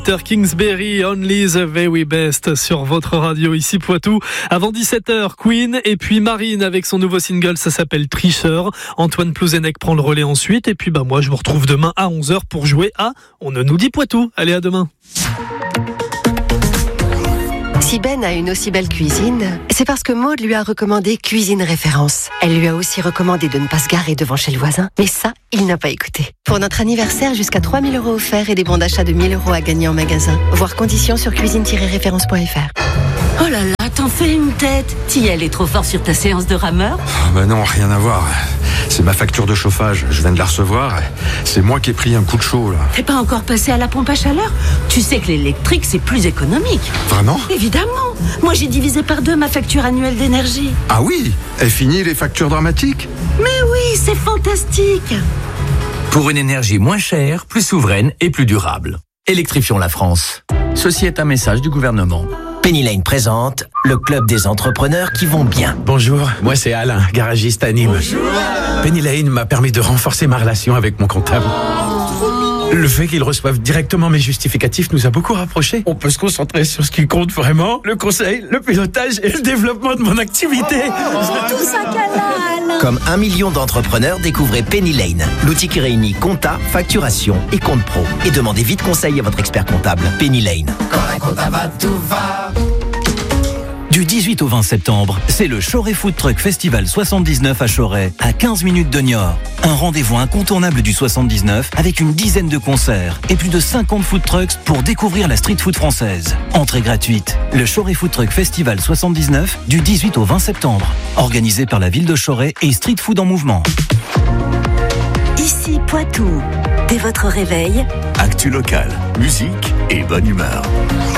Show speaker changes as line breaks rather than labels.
Kingsbury, Only the Very Best sur votre radio ici Poitou. Avant 17h, Queen et puis Marine avec son nouveau single, ça s'appelle Tricheur. Antoine Plouzenec prend le relais ensuite et puis moi je vous retrouve demain à 11h pour jouer à On ne nous dit Poitou. Allez, à demain.
Si Ben a une aussi belle cuisine, c'est parce que Maude lui a recommandé Cuisine Référence. Elle lui a aussi recommandé de ne pas se garer devant chez le voisin. Mais ça, il n'a pas écouté. Pour notre anniversaire, jusqu'à 3 000 € offerts et des bons d'achat de 1 000 € à gagner en magasin. Voir conditions sur cuisine-référence.fr.
Oh là là, t'en fais une tête. T'y est trop fort sur ta séance de rameur?
Non, rien à voir. C'est ma facture de chauffage, je viens de la recevoir. C'est moi qui ai pris un coup de chaud là.
T'es pas encore passé à la pompe à chaleur? Tu sais que l'électrique c'est plus économique.
Vraiment?
Évidemment. Moi j'ai divisé par 2 ma facture annuelle d'énergie.
Ah oui? Et fini les factures dramatiques?
Mais oui, c'est fantastique.
Pour une énergie moins chère, plus souveraine et plus durable. Électrifions la France. Ceci est un message du gouvernement.
Penny Lane présente le club des entrepreneurs qui vont bien.
Bonjour, moi c'est Alain, garagiste à Nîmes. Bonjour. Penny Lane m'a permis de renforcer ma relation avec mon comptable. Le fait qu'ils reçoivent directement mes justificatifs nous a beaucoup rapprochés. On peut se concentrer sur ce qui compte vraiment, le conseil, le pilotage et le développement de mon activité.
Tout ça Alain.
Comme 1 million d'entrepreneurs, découvrez Penny Lane, l'outil qui réunit compta, facturation et compte pro. Et demandez vite conseil à votre expert comptable. Penny Lane.
Quand un comptable va, tout va.
Du 18 au 20 septembre, c'est le Choret Food Truck Festival 79 à Choret, à 15 minutes de Niort. Un rendez-vous incontournable du 79 avec une dizaine de concerts et plus de 50 food trucks pour découvrir la street food française. Entrée gratuite. Le Choret Food Truck Festival 79 du 18 au 20 septembre. Organisé par la ville de Choret et Street Food en Mouvement.
Ici Poitou. Dès votre réveil,
actu local, musique et bonne humeur.